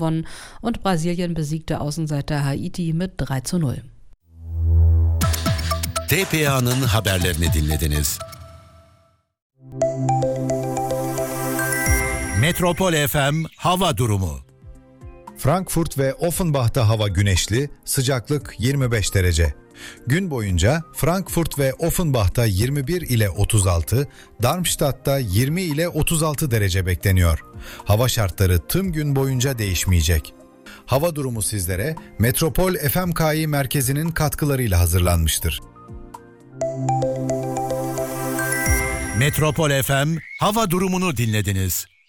gewonnen und Brasilien besiegte Außenseiter Haiti mit 3:0. TPA'nın haberlerini dinlediniz. Metropol FM hava durumu. Frankfurt ve Offenbach'ta hava güneşli, sıcaklık 25 derece. Gün boyunca Frankfurt ve Offenbach'ta 21 ile 36, Darmstadt'ta 20 ile 36 derece bekleniyor. Hava şartları tüm gün boyunca değişmeyecek. Hava durumu sizlere Metropol FMKİ merkezinin katkılarıyla hazırlanmıştır. Metropol FM hava durumunu dinlediniz.